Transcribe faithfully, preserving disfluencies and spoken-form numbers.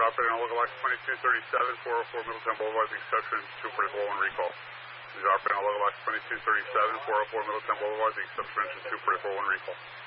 operating on Local Box twenty-two thirty-seven, four oh four Middletown Boulevard, the exception two forty-four one recall. This is operating on Local Box twenty-two thirty-seven, four oh four Middletown Boulevard, the exception two forty-four one recall.